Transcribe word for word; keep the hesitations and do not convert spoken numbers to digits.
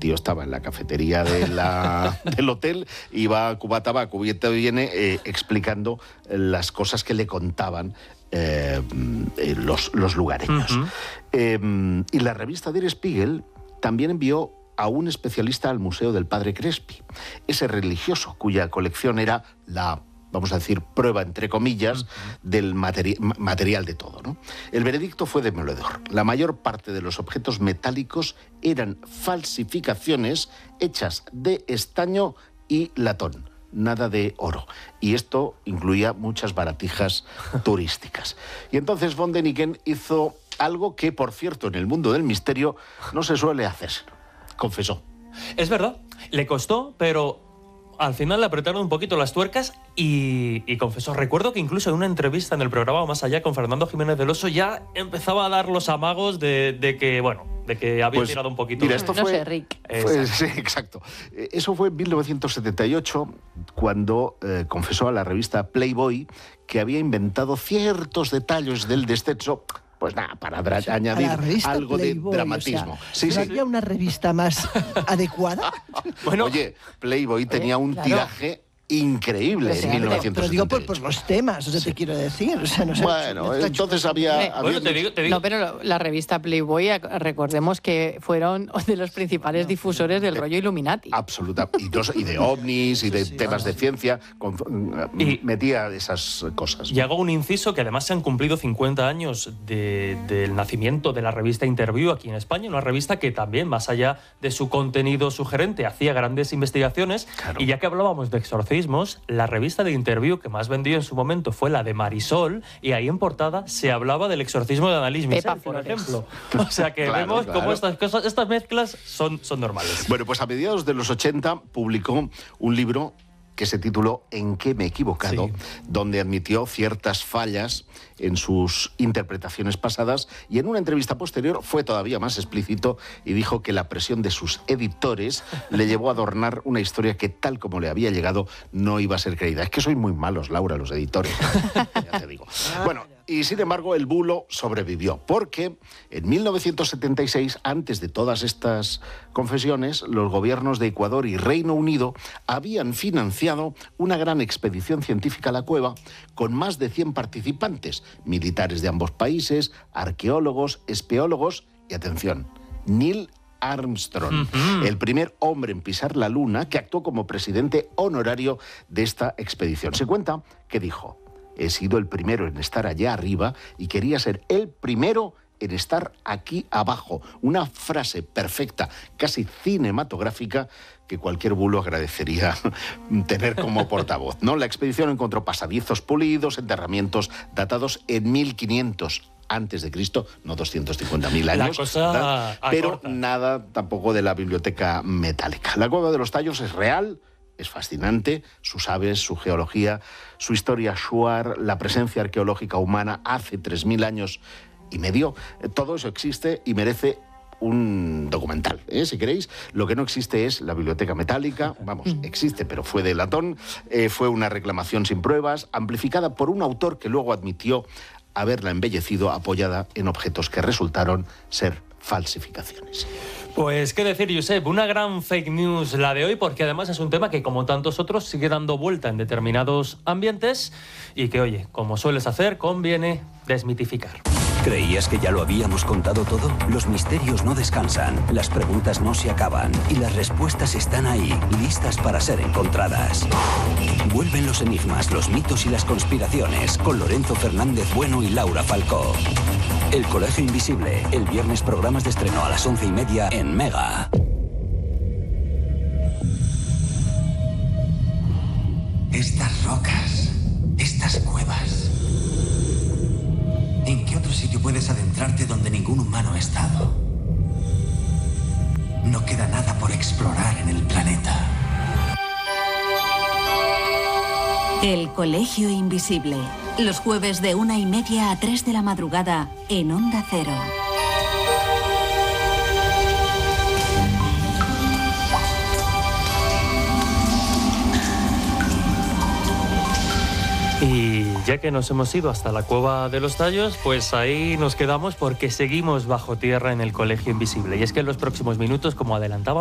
tío estaba en la cafetería de la, del hotel, iba cubata va, cubierta viene, eh, explicando las cosas que le contaban eh, los, los lugareños. Uh-huh. eh, y la revista Der Spiegel también envió a un especialista al Museo del Padre Crespi, ese religioso cuya colección era la, vamos a decir, prueba, entre comillas, del materi- material de todo, ¿no? El veredicto fue demoledor. La mayor parte de los objetos metálicos eran falsificaciones hechas de estaño y latón, nada de oro. Y esto incluía muchas baratijas turísticas. Y entonces von Däniken hizo algo que, por cierto, en el mundo del misterio no se suele hacer. Confesó. Es verdad, le costó, pero al final le apretaron un poquito las tuercas y, y confesó. Recuerdo que incluso en una entrevista en el programa Más Allá con Fernando Jiménez del Oso ya empezaba a dar los amagos de, de que, bueno, de que había pues, tirado un poquito. Mira, esto no fue, sé, Rick. Fue, sí, exacto. Eso fue en mil novecientos setenta y ocho, cuando eh, confesó a la revista Playboy que había inventado ciertos detalles del descenso. Pues nada, para o sea, añadir algo Playboy, de dramatismo. O sea, sí, ¿no sí. había una revista más adecuada? Bueno, oye, Playboy tenía un claro. tiraje increíble en mil novecientos setenta y ocho. Pero digo por, por los temas, o sea, sí. te quiero decir. O sea, no sé, bueno, no entonces había... había... Bueno, te digo, te digo. No, pero la revista Playboy, recordemos que fueron de los principales difusores del rollo Illuminati. Absoluta. Y, dos, y de ovnis, y de sí, sí, temas de ciencia. Con, y metía esas cosas. Y hago un inciso que además se han cumplido cincuenta años de, del nacimiento de la revista Interview aquí en España, una revista que también, más allá de su contenido sugerente, hacía grandes investigaciones. Claro. Y ya que hablábamos de exorcismos, la revista de Interview que más vendió en su momento fue la de Marisol, y ahí en portada se hablaba del exorcismo de Annalise Michel, por ejemplo. O sea que claro, vemos claro. cómo estas cosas, estas mezclas son, son normales. Bueno, pues a mediados de los ochenta publicó un libro que se tituló ¿En qué me he equivocado?, sí. donde admitió ciertas fallas en sus interpretaciones pasadas, y en una entrevista posterior fue todavía más explícito y dijo que la presión de sus editores le llevó a adornar una historia que, tal como le había llegado, no iba a ser creída. Es que sois muy malos, Laura, los editores. Ya te digo. Bueno, y sin embargo el bulo sobrevivió, porque en mil novecientos setenta y seis, antes de todas estas confesiones, los gobiernos de Ecuador y Reino Unido habían financiado una gran expedición científica a la cueva con más de cien participantes, militares de ambos países, arqueólogos, espeólogos y, atención, Neil Armstrong, uh-huh. el primer hombre en pisar la luna, que actuó como presidente honorario de esta expedición. Se cuenta que dijo: he sido el primero en estar allá arriba y quería ser el primero en estar aquí abajo. Una frase perfecta, casi cinematográfica, que cualquier bulo agradecería tener como portavoz, ¿no? La expedición encontró pasadizos pulidos, enterramientos datados en mil quinientos antes de Cristo, no doscientos cincuenta mil años, la cosa pero nada tampoco de la biblioteca metálica. La cueva de los Tallos es real, es fascinante, sus aves, su geología, su historia shuar, la presencia arqueológica humana hace tres mil años y medio. Todo eso existe y merece un documental, ¿eh? Si queréis. Lo que no existe es la biblioteca metálica. Vamos, existe, pero fue de latón. Eh, fue una reclamación sin pruebas, amplificada por un autor que luego admitió haberla embellecido, apoyada en objetos que resultaron ser falsificaciones. Pues qué decir, Josep, una gran fake news la de hoy, porque además es un tema que, como tantos otros, sigue dando vuelta en determinados ambientes y que, oye, como sueles hacer, conviene desmitificar. ¿Creías que ya lo habíamos contado todo? Los misterios no descansan, las preguntas no se acaban y las respuestas están ahí, listas para ser encontradas. Vuelven los enigmas, los mitos y las conspiraciones con Lorenzo Fernández Bueno y Laura Falcó. El Colegio Invisible, el viernes, programas de estreno a las once y media en Mega. Estas rocas, estas cuevas. ¿En qué otro sitio puedes adentrarte donde ningún humano ha estado? No queda nada por explorar en el planeta. El Colegio Invisible. Los jueves de una y media a tres de la madrugada en Onda Cero. Y ya que nos hemos ido hasta la Cueva de los Tallos, pues ahí nos quedamos porque seguimos bajo tierra en el Colegio Invisible. Y es que en los próximos minutos, como adelantaba